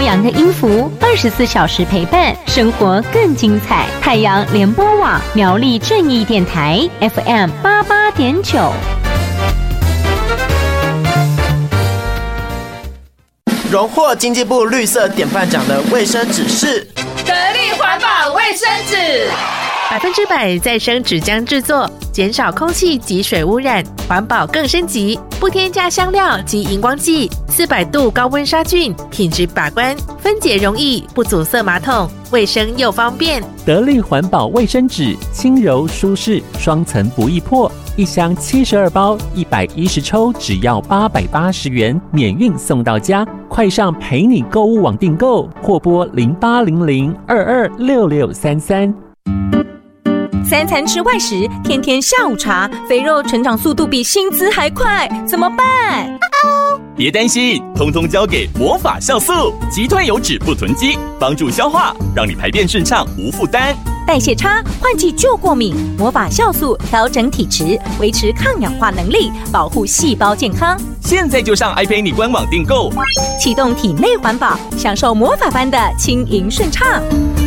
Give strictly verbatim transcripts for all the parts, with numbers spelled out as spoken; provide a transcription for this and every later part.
阳的音符，二十四小时陪伴，生活更精彩。太阳联播网苗栗正义电台 F M 八八点九。 荣获经济部绿色典范奖的卫生纸是得力环保卫生纸， 百分之百再生纸浆制作，减少空气及水污染，环保更升级，不添加香料及荧光剂，四百度高温杀菌，品质把关，分解容易，不阻塞马桶，卫生又方便。 得力环保卫生纸，轻柔舒适，双层不易破，一箱七十二包，一百一十抽，只要八百八十元，免运送到家。快上陪你购物网订购，或拨零八零零二二六六三三。 三餐吃外食，天天下午茶，肥肉成长速度比薪资还快，怎么办？ 别担心，通通交给魔法酵素，集团油脂不囤积，帮助消化，让你排便顺畅无负担。 代谢差，换季就过敏，魔法酵素调整体质，维持抗氧化能力，保护细胞健康。 现在就上爱陪你官网订购， 启动体内环保，享受魔法般的轻盈顺畅。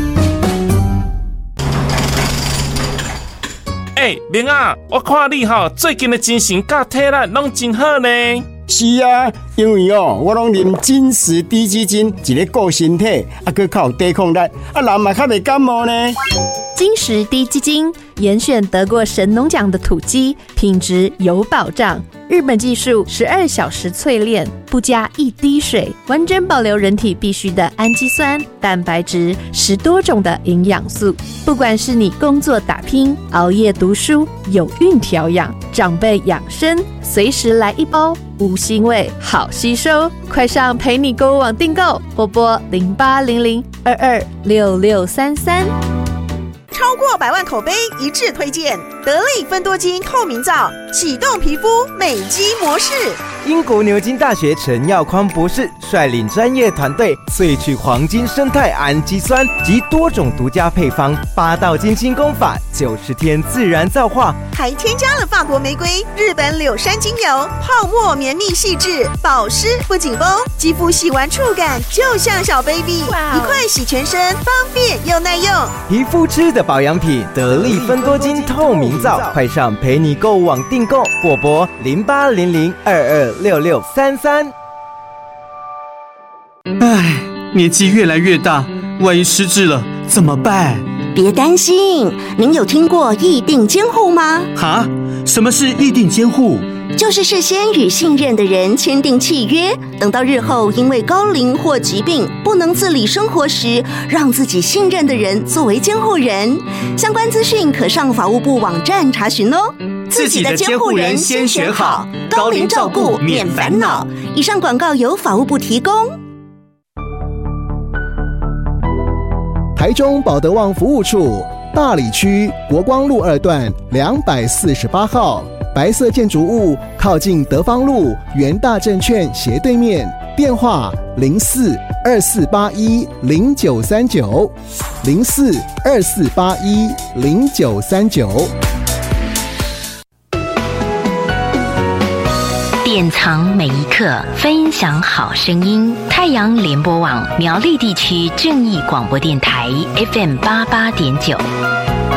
哎、欸，明啊，我看你哈最近的精神甲体力拢真好呢。 是啊，因为哦，我拢啉金石低基金，一个顾身体，啊，佮较有抵抗力，啊，人嘛较袂感冒呢。 金石低基金严选得过神农奖的土鸡，品质有保障。日本技术十二小时淬炼，不加一滴水，完整保留人体必需的氨基酸、蛋白质，十多种的营养素。不管是你工作打拼、熬夜读书、有孕调养、长辈养生，随时来一包，无腥味，好吸收。快上陪你购物网订购，或拨零八零零二二六六三三。 超过百万口碑一致推荐，得力芬多精透明皂，启动皮肤美肌模式。 英国牛津大学陈耀匡博士率领专业团队萃取黄金生态氨基酸及多种独家配方，八道金清功法，九十天自然皂化， 还添加了法国玫瑰、日本柳杉精油，泡沫绵密细致，保湿不紧绷，肌肤洗完触感就像小 baby， 一块洗全身，方便又耐用。 皮肤吃的保养品，得力芬多精透明皂，快上陪你购物网订购，或拨零八零零二二六六三三。 唉，年纪越来越大，万一失智了怎么办？ 别担心，您有听过议定监护吗？ 哈？什么是议定监护？ 就是事先与信任的人签订契约，等到日后因为高龄或疾病不能自理生活时，让自己信任的人作为监护人。相关资讯可上法务部网站查询哦。 自己的监护人先选好，高龄照顾免烦恼。 以上广告由法务部提供。 台中保德旺服务处大里区国光路二段两百四十八号，白色建筑物靠近德芳路元大证券斜对面，电话零四二四八一零九三九零四二四八一零九三九。 典藏每一刻，分享好声音。太阳联播网苗栗地区正义广播电台 F M 八八点九。